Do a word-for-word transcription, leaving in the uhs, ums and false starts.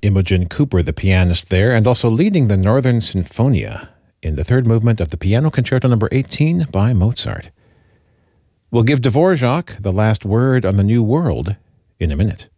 Imogen Cooper, the pianist there, and also leading the Northern Sinfonia in the third movement of the Piano Concerto number eighteen by Mozart. We'll give Dvorak the last word on the New World in a minute.